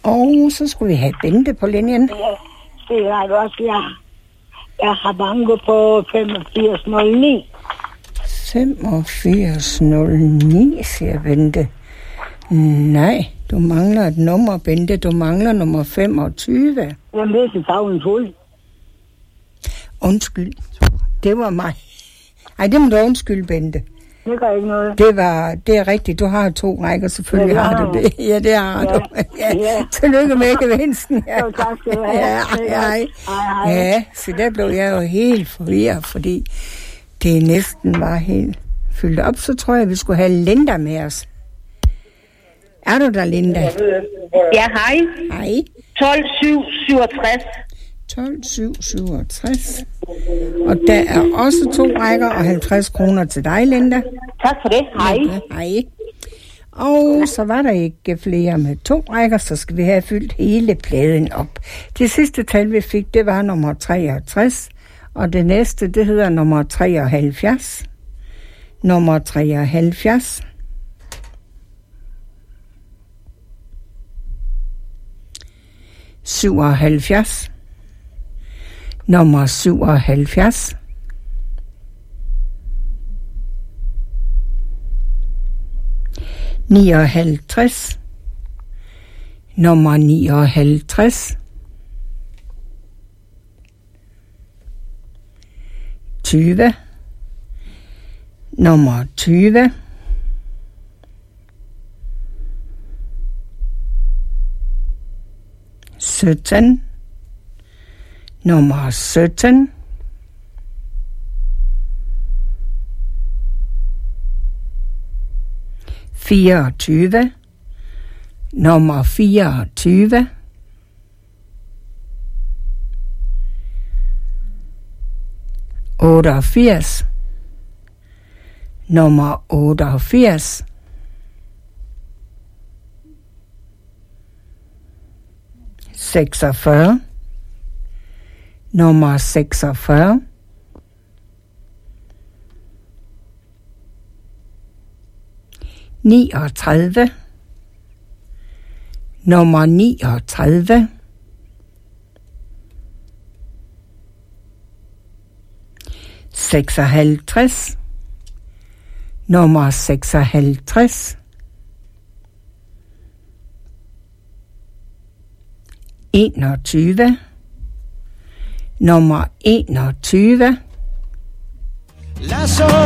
Og så skulle vi have Bente på linjen. Ja, det er det også, jeg har banket på 8509. 8509, siger Bente. Nej, du mangler et nummer, Bente. Du mangler nummer 25. Jamen, det er til tavlen fuld. Undskyld. Det var mig. Ej, det må du undskylde, Bente. Det gør ikke noget. Det er rigtigt. Du har 2 rækker, selvfølgelig Ja, har du det. Ja, det har du. Ja. Tillykke med gevinsten. Ja. Jo, tak skal du have. Hej. Ja, så der blev jeg jo helt forvirret, fordi det næsten var helt fyldt op. Så tror jeg, vi skulle have Linda med os. Er du der, Linda? Ja, hej. Hej. 12,767. 12,767. Og der er også 2 rækker og 50 kroner til dig, Linda. Tak for det. Hej. Hej. Og så var der ikke flere med 2 rækker, så skal vi have fyldt hele pladen op. Det sidste tal, vi fik, det var nummer 63. Og det næste, det hedder nummer 73. Nummer 73. ...77... nummer 77... ...59... nummer 59... ...20... nummer 20... ...17... nummer 17... ...24... nummer 24... ...88... nummer 88... ...46... nummer 46... ...39... nummer 39... ...56... nummer 56... ...21... nummer 21...